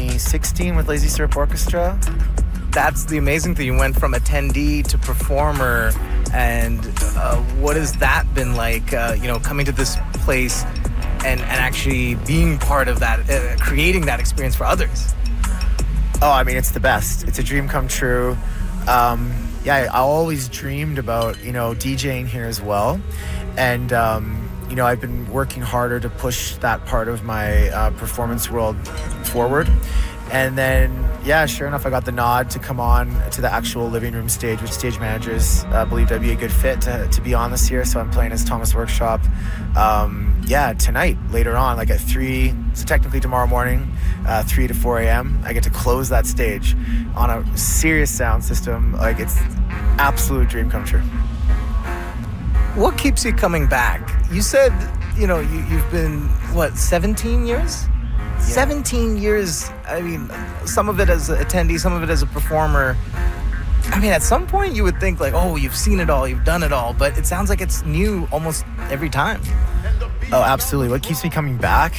2016 with Lazy Syrup Orchestra. That's the amazing thing. You went from attendee to performer, and what has that been like, coming to this place and actually being part of that, creating that experience for others? Oh, I mean, it's the best. It's a dream come true. I always dreamed about, DJing here as well. And, I've been working harder to push that part of my performance world forward. And then, sure enough, I got the nod to come on to the actual living room stage, which stage managers believed I'd be a good fit to be on this year. So I'm playing as Thomas Workshop, tonight, later on, like at 3, so technically tomorrow morning, 3 to 4 a.m. I get to close that stage on a serious sound system. Like, it's absolute dream come true. What keeps you coming back? You said, you've been, 17 years? Yeah. 17 years. I mean, some of it as an attendee, some of it as a performer. I mean, at some point you would think like, oh, you've seen it all, you've done it all, but it sounds like it's new almost every time. Oh, absolutely. What keeps me coming back?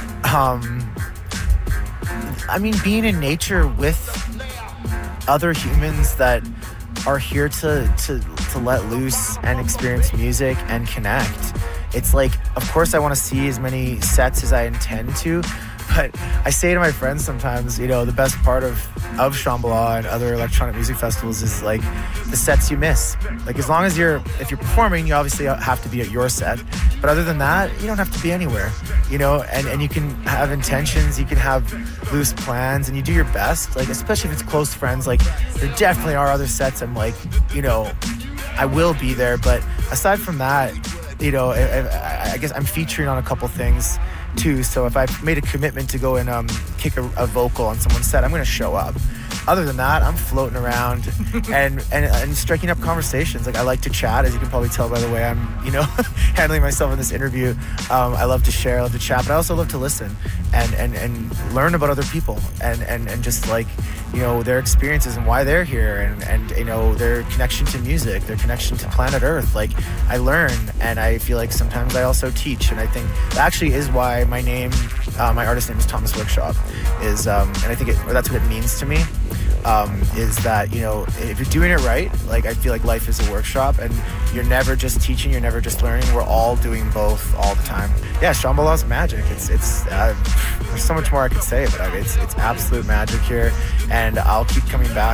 Being in nature with other humans that are here to let loose and experience music and connect. It's like, of course I want to see as many sets as I intend to, but I say to my friends sometimes, the best part of Shambhala and other electronic music festivals is like the sets you miss. Like, as long as if you're performing, you obviously have to be at your set. But other than that, you don't have to be anywhere, and you can have intentions, you can have loose plans, and you do your best, like, especially if it's close friends. Like, there definitely are other sets I'm like, I will be there. But aside from that, I guess I'm featuring on a couple things too. So if I've made a commitment to go and kick a vocal on someone's set, I'm going to show up. Other than that, I'm floating around and striking up conversations. Like, I like to chat, as you can probably tell by the way I'm, handling myself in this interview. I love to share, I love to chat, but I also love to listen and learn about other people and just like, their experiences and why they're here and their connection to music, their connection to planet Earth. Like, I learn, and I feel like sometimes I also teach, and I think that actually is why my name, my artist name is Thomas Workshop, and I think that's what it means to me. Is that, if you're doing it right, like, I feel like life is a workshop, and you're never just teaching, you're never just learning. We're all doing both all the time. Yeah, Shambhala's magic. It's there's so much more I could say, but it's absolute magic here, and I'll keep coming back,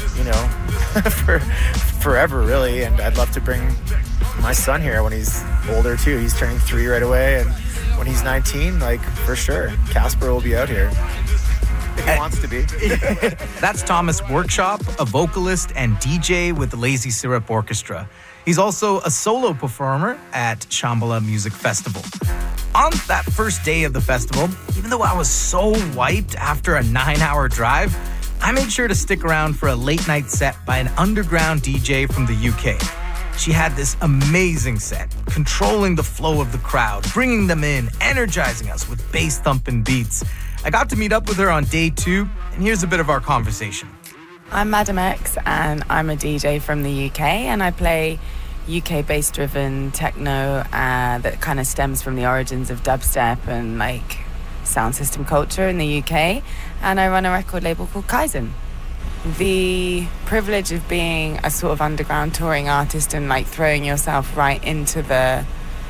for forever, really. And I'd love to bring my son here when he's older too. He's turning 3 right away, and when he's 19, like, for sure, Casper will be out here. If he wants to be. That's Thomas Workshop, a vocalist and DJ with the Lazy Syrup Orchestra. He's also a solo performer at Shambhala Music Festival. On that first day of the festival, even though I was so wiped after a 9-hour drive, I made sure to stick around for a late-night set by an underground DJ from the UK. She had this amazing set, controlling the flow of the crowd, bringing them in, energizing us with bass-thumping beats. I got to meet up with her on day 2, and here's a bit of our conversation. I'm Madam X, and I'm a DJ from the UK, and I play UK bass-driven techno that kind of stems from the origins of dubstep and like sound system culture in the UK, and I run a record label called Kaizen. The privilege of being a sort of underground touring artist and like throwing yourself right into the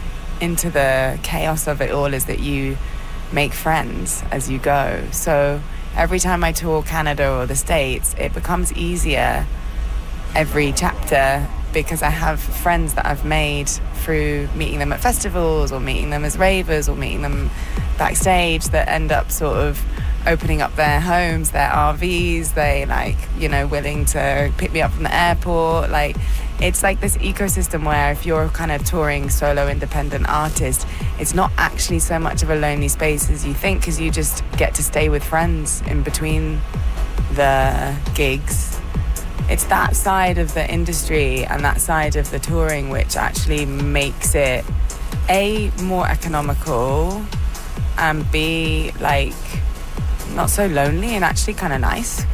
chaos of it all is that you make friends as you go. So every time I tour Canada or the States, it becomes easier every chapter because I have friends that I've made through meeting them at festivals or meeting them as ravers or meeting them backstage that end up sort of opening up their homes, their RVs. They willing to pick me up from the airport. Like, it's like this ecosystem where if you're kind of touring solo independent artist, it's not actually so much of a lonely space as you think, because you just get to stay with friends in between the gigs. It's that side of the industry and that side of the touring which actually makes it A, more economical, and B, like, not so lonely and actually kind of nice,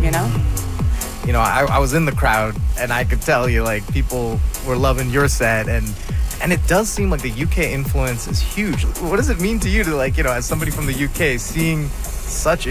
I was in the crowd and I could tell you, like, people were loving your set, and it does seem like the UK influence is huge. What does it mean to you to, like, as somebody from the UK, seeing such